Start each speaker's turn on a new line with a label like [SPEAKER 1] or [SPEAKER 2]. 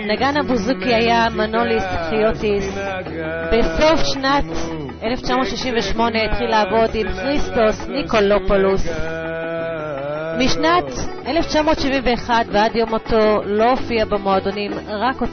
[SPEAKER 1] נגן הבוזוקי היה מנוליס חיוטיס. בסוף שנת 1968 התחיל לעבוד עם כריסטוס ניקולופולוס. משנת 1971 ועד יום מותו לא הופיע במועדונים, רק